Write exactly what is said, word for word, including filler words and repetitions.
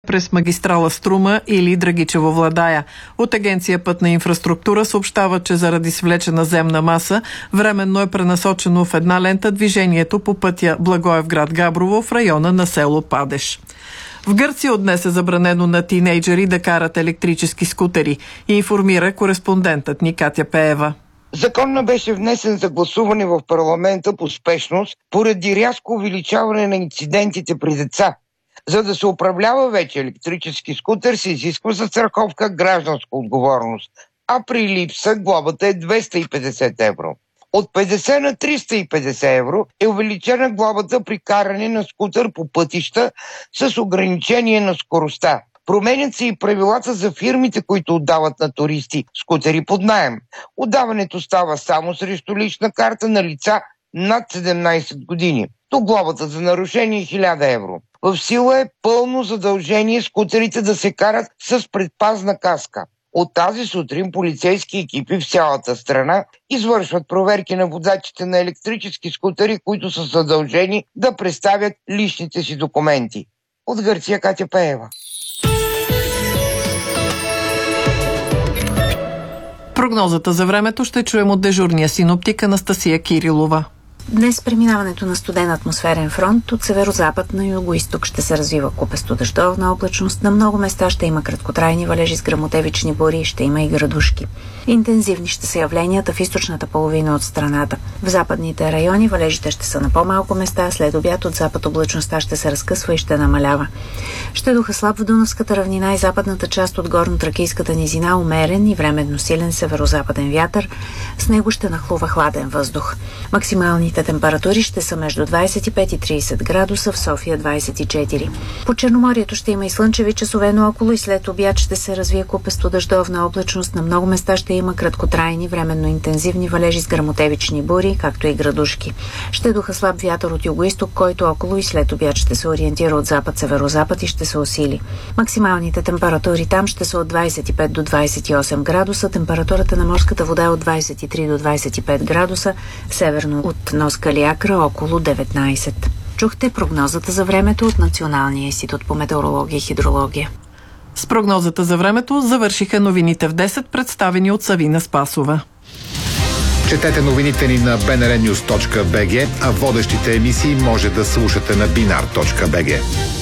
през магистрала Струма или Драгичево-Владая. От Агенция Пътна инфраструктура съобщава, че заради свлечена земна маса временно е пренасочено в една лента движението по пътя Благоевград-Габрово в района на село Падеш. В Гърция от днес е забранено на тинейджери да карат електрически скутери, информира кореспондентът ни Катя Пеева. Законът беше внесен за гласуване в парламента по спешност поради рязко увеличаване на инцидентите при деца. За да се управлява вече електрически скутер се изисква застраховка гражданска отговорност, а при липса глобата е двеста и петдесет евро. От петдесет на триста и петдесет евро е увеличена глобата при каране на скутер по пътища с ограничение на скоростта. Променят се и правилата за фирмите, които отдават на туристи скутери под наем. Отдаването става само срещу лична карта на лица над седемнайсет години. То глобата за нарушение е хиляда евро. В сила е пълно задължение скутерите да се карат с предпазна каска. От тази сутрин полицейски екипи в цялата страна извършват проверки на водачите на електрически скутери, които са задължени да представят личните си документи. От Гърция, Катя Пеева. Прогнозата за времето ще чуем от дежурния синоптик Анастасия Кирилова. Днес преминаването на студен атмосферен фронт от северо-запад на юго-исток ще се развива купесто дъждовна облачност. На много места ще има краткотрайни валежи с гръмотевични бури, ще има и градушки. Интензивни ще са явленията в източната половина от страната. В западните райони валежите ще са на по-малко места, след обяд от запад облачността ще се разкъсва и ще намалява. Ще духа слаб в Дунавската равнина и западната част от горно-тракийската низина, умерен и временно силен северо-западен вятър. С него ще нахлува хладен въздух. Максималните температури ще са между двайсет и пет и трийсет градуса, в София двайсет и четири. По Черноморието ще има и слънчеви часове, но около и след обяд ще се развие купесто дъждовна облачност. На много места ще има краткотрайни, временно интензивни валежи с гръмотевични бури, както и градушки. Ще духа слаб вятър от юго-исток, който около и след обяд ще се ориентира от запад-северозапад и ще се усили. Максималните температури там ще са от двайсет и пет до двайсет и осем градуса, температурата на морската вода е от двайсет и три до двайсет и пет градуса, северно от нос Калиакра около деветнайсет. Чухте прогнозата за времето от Националния институт по метеорология и хидрология. С прогнозата за времето завършиха новините в десет, представени от Савина Спасова. Четете новините ни на би ен ар нюз точка би джи, а водещите емисии може да слушате на бинар точка би джи.